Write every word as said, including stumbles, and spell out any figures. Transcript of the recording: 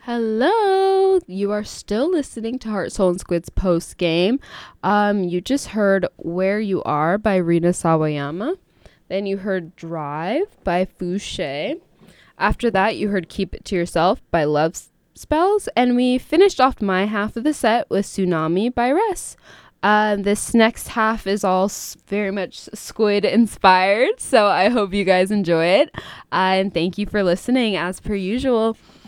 Hello, you are still listening to Heart, Soul, and Squid's post game. Um, you just heard Where You Are by Rina Sawayama. Then you heard Drive by Fouché. After that, you heard Keep It to Yourself by Love Spells. And we finished off my half of the set with Tsunami by Res. Uh, this next half is all s- very much Squid inspired, so I hope you guys enjoy it. Uh, and thank you for listening as per usual.